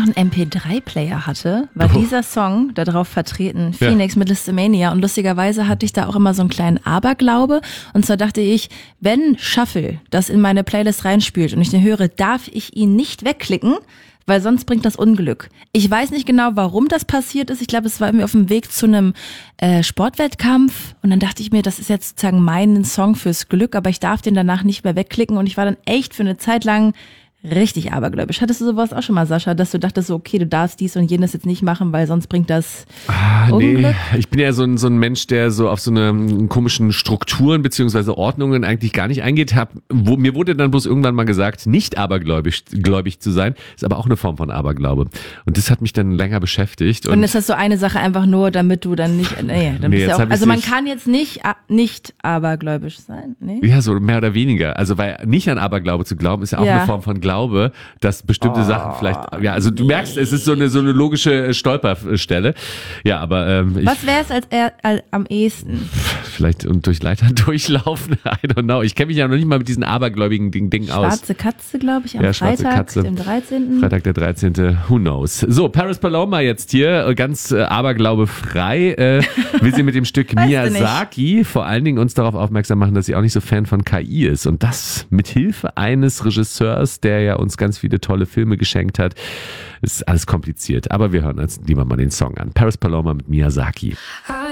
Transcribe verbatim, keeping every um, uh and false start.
einen M P drei Player hatte, war Oh. dieser Song da drauf vertreten, Phoenix mit Listomania. Und lustigerweise hatte ich da auch immer so einen kleinen Aberglaube. Und zwar dachte ich, wenn Shuffle das in meine Playlist reinspielt und ich den höre, darf ich ihn nicht wegklicken, weil sonst bringt das Unglück. Ich weiß nicht genau, warum das passiert ist. Ich glaube, es war irgendwie auf dem Weg zu einem äh, Sportwettkampf. Und dann dachte ich mir, das ist jetzt sozusagen mein Song fürs Glück, aber ich darf den danach nicht mehr wegklicken. Und ich war dann echt für eine Zeit lang richtig abergläubisch. Hattest du sowas auch schon mal, Sascha, dass du dachtest so, okay, du darfst dies und jenes jetzt nicht machen, weil sonst bringt das Ah, Unglück? nee, ich bin ja so ein, so ein Mensch, der so auf so eine m, komischen Strukturen beziehungsweise Ordnungen eigentlich gar nicht eingeht. Hab, wo, mir wurde dann bloß irgendwann mal gesagt, nicht abergläubig gläubig zu sein, ist aber auch eine Form von Aberglaube. Und das hat mich dann länger beschäftigt. Und ist das so eine Sache einfach nur, damit du dann nicht, nee, dann Nee, bist jetzt du hab auch, ich's also man nicht. kann jetzt nicht, a- nicht abergläubisch sein, nee? Ja, so mehr oder weniger. Also weil nicht an Aberglaube zu glauben, ist ja auch Ja. eine Form von Glaube, dass bestimmte Sachen vielleicht, ja, also du merkst, es ist so eine so eine logische Stolperstelle. Ja, aber ähm, ich, Was wäre es als er, als, am ehesten? vielleicht und durch Leitern durchlaufen, I don't know. Ich kenne mich ja noch nicht mal mit diesen abergläubigen Ding, Dingen aus. Schwarze Katze, glaube ich, am Ja, schwarze Freitag, Katze. dem dreizehnten Freitag der dreizehnte Who knows? So, Paris Paloma jetzt hier, äh, ganz äh, Aberglaube frei. Äh, will sie mit dem Stück Weißt du Miyazaki vor allen Dingen uns darauf aufmerksam machen, dass sie auch nicht so Fan von K I ist. Und das mit Hilfe eines Regisseurs, der ja uns ganz viele tolle Filme geschenkt hat. Ist alles kompliziert. Aber wir hören uns lieber mal den Song an. Paris Paloma mit Miyazaki. I